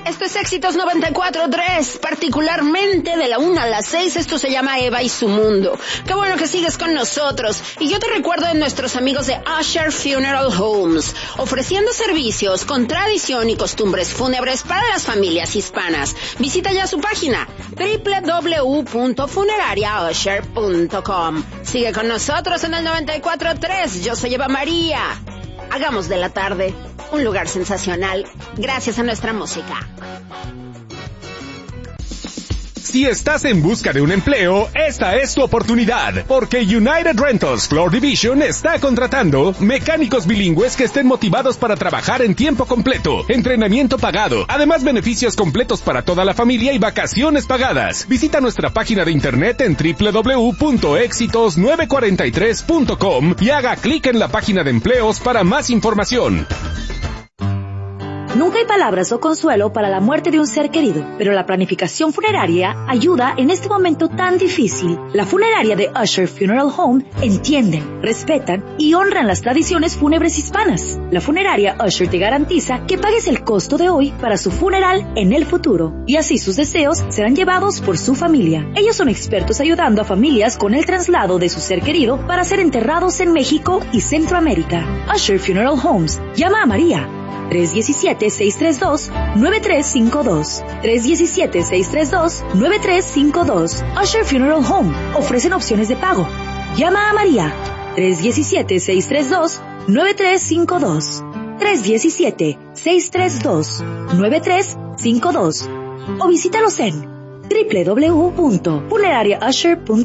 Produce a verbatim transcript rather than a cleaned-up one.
Esto es Éxitos noventa y cuatro punto tres, particularmente de la una a las seis. Esto se llama Eva y su mundo. Qué bueno que sigues con nosotros. Y yo te recuerdo de nuestros amigos de Usher Funeral Homes, ofreciendo servicios con tradición y costumbres fúnebres para las familias hispanas. Visita ya su página doble u doble u doble u punto funeraria usher punto com. Sigue con nosotros en el noventa y cuatro punto tres. Yo soy Eva María. Hagamos de la tarde un lugar sensacional gracias a nuestra música. Si estás en busca de un empleo, esta es tu oportunidad, porque United Rentals Floor Division está contratando mecánicos bilingües que estén motivados para trabajar en tiempo completo, entrenamiento pagado, además beneficios completos para toda la familia y vacaciones pagadas. Visita nuestra página de internet en doble u doble u doble u punto éxitos nueve cuarenta y tres punto com y haga clic en la página de empleos para más información. Nunca hay palabras o consuelo para la muerte de un ser querido, pero la planificación funeraria ayuda en este momento tan difícil. La funeraria de Usher Funeral Home entienden, respetan y honran las tradiciones fúnebres hispanas. La funeraria Usher te garantiza que pagues el costo de hoy para su funeral en el futuro, y así sus deseos serán llevados por su familia. Ellos son expertos ayudando a familias con el traslado de su ser querido para ser enterrados en México y Centroamérica. Usher Funeral Homes. Llama a María. tres uno siete, seis tres dos, nueve tres cinco dos. tres uno siete, seis tres dos, nueve tres cinco dos. Usher Funeral Home. Ofrecen opciones de pago. Llama a María. tres uno siete, seis tres dos, nueve tres cinco dos. tres uno siete, seis tres dos, nueve tres cinco dos. O visítalos en doble u doble u doble u punto funeraria usher punto com.